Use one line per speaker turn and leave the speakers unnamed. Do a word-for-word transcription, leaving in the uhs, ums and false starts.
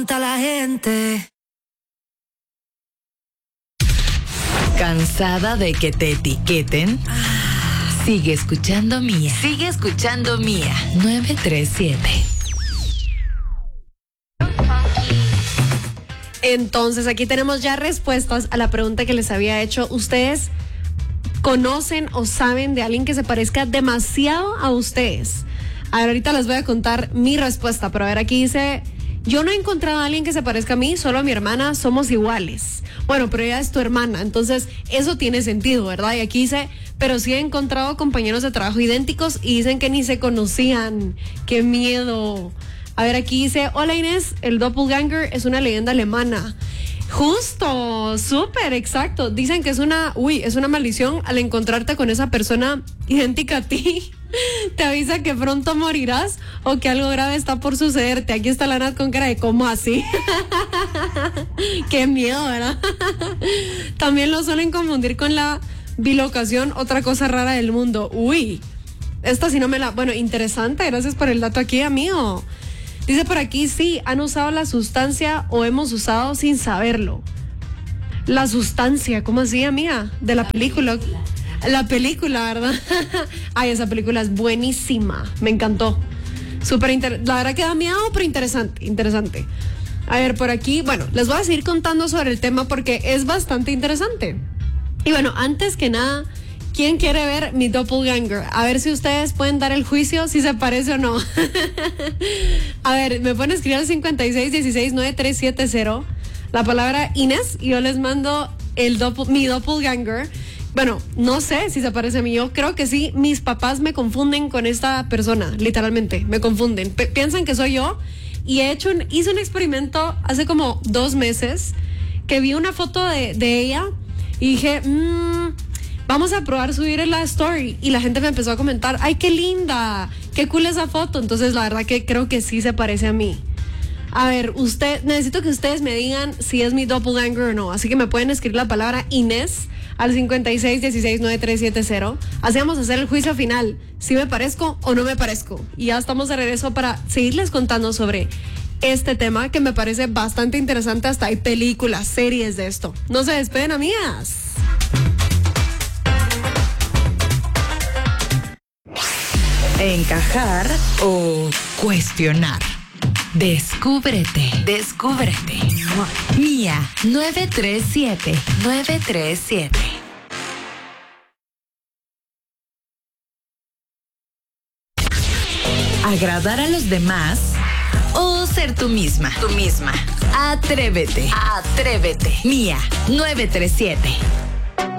La gente.
¿Cansada de que te etiqueten? Sigue escuchando Mía. Sigue escuchando Mía. nueve tres siete.
Entonces, aquí tenemos ya respuestas a la pregunta que les había hecho. ¿Ustedes conocen o saben de alguien que se parezca demasiado a ustedes? A ver, ahorita les voy a contar mi respuesta, pero a ver, aquí dice... Yo no he encontrado a alguien que se parezca a mí, solo a mi hermana, somos iguales. Bueno, pero ella es tu hermana, entonces eso tiene sentido, ¿verdad? Y aquí dice, pero sí he encontrado compañeros de trabajo idénticos y dicen que ni se conocían. ¡Qué miedo! A ver, aquí dice, hola Inés, el doppelganger es una leyenda alemana. Justo, súper, exacto. Dicen que es una, uy, es una maldición al encontrarte con esa persona idéntica a ti. Te avisa que pronto morirás o que algo grave está por sucederte. Aquí está la Nat con cara de ¿cómo así? Qué miedo, ¿verdad? También lo suelen confundir con la bilocación, otra cosa rara del mundo. Uy, esta sí no me la... Bueno, interesante, gracias por el dato aquí, amigo. Dice por aquí, sí, han usado la sustancia o hemos usado sin saberlo. La sustancia, ¿cómo así, amiga? De la, la película. película. La película, ¿verdad? Ay, esa película es buenísima. Me encantó. Súper inter... La verdad que da miedo, pero interesante, interesante. A ver, por aquí, bueno, les voy a seguir contando sobre el tema porque es bastante interesante. Y bueno, antes que nada, ¿quién quiere ver mi doppelganger? A ver si ustedes pueden dar el juicio si se parece o no. A ver, me pueden escribir al cincuenta y seis dieciséis noventa y tres setenta la palabra Inés y yo les mando el doppel, mi doppelganger. Bueno, no sé si se parece a mí. Yo creo que sí. Mis papás me confunden con esta persona, literalmente. Me confunden. P- piensan que soy yo. Y he hecho un, hice un experimento hace como dos meses que vi una foto de, de ella y dije, mmm, vamos a probar subir la story. Y la gente me empezó a comentar, ¡ay, qué linda! ¡Qué cool esa foto! Entonces, la verdad que creo que sí se parece a mí. A ver, usted, necesito que ustedes me digan si es mi doppelganger o no. Así que me pueden escribir la palabra Inés al cincuenta y seis dieciséis noventa y tres setenta. Así vamos a hacer el juicio final. Si me parezco o no me parezco. Y ya estamos de regreso para seguirles contando sobre este tema que me parece bastante interesante. Hasta hay películas, series de esto. No se despeden, amigas.
Encajar o cuestionar. Descúbrete, descúbrete. Mía, nueve tres siete, nueve tres siete. ¿Agradar a los demás o ser tú misma? Tú misma. Atrévete, atrévete. Mía, nueve tres siete.